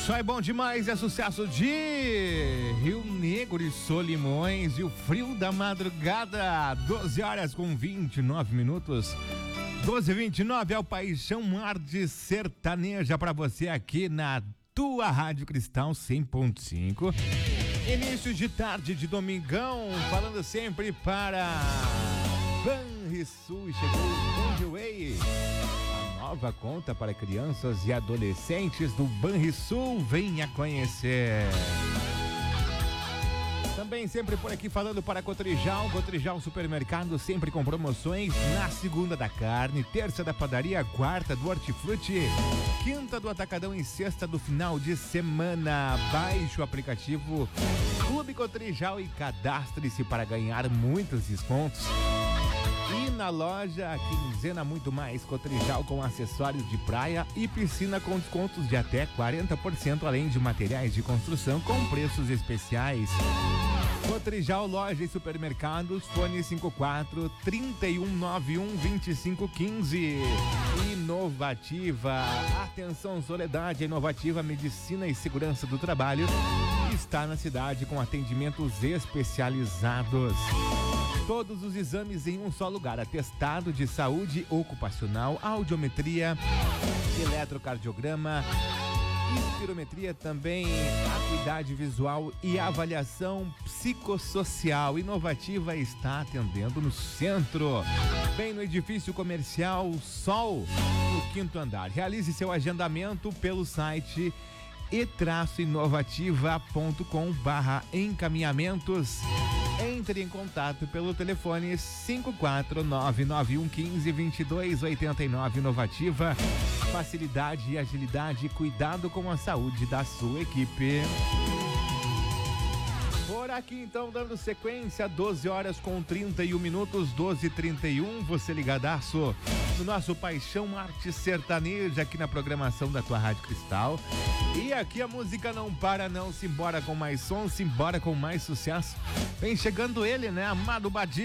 Só é bom demais, é sucesso de Rio Negro e Solimões e o frio da madrugada, 12 horas com 29 minutos. 12h29 é o Paixão Arte Sertaneja pra você aqui na tua Rádio Cristal 100.5. Início de tarde de domingão, falando sempre para Banrisul, chegou o Conway. Nova conta para crianças e adolescentes do Banrisul, venha conhecer. Também sempre por aqui falando para Cotrijal Supermercado, sempre com promoções na segunda da carne, terça da padaria, quarta do hortifruti, quinta do atacadão e sexta do final de semana. Baixe o aplicativo Clube Cotrijal e cadastre-se para ganhar muitos descontos. E na loja, quinzena muito mais Cotrijal com acessórios de praia e piscina com descontos de até 40%, além de materiais de construção com preços especiais. Cotrijal, loja e supermercados, fone 54 3191 2515. Inovativa, atenção Soledade, Inovativa Medicina e Segurança do Trabalho está na cidade com atendimentos especializados. Todos os exames em um só lugar, atestado de saúde ocupacional, audiometria, eletrocardiograma, espirometria também, acuidade visual e avaliação psicossocial. Inovativa está atendendo no centro, bem no edifício comercial Sol, no 5º andar. Realize seu agendamento pelo site e-inovativa.com/encaminhamentos. Entre em contato pelo telefone 54991152289. Inovativa, facilidade e agilidade, cuidado com a saúde da sua equipe. Por aqui então, dando sequência, 12 horas com 31 minutos, 12h31, você ligadaço no nosso Paixão Arte Sertaneja aqui na programação da tua Rádio Cristal. E aqui a música não para não, simbora com mais som, simbora com mais sucesso. Vem chegando ele, né, Amado Badi.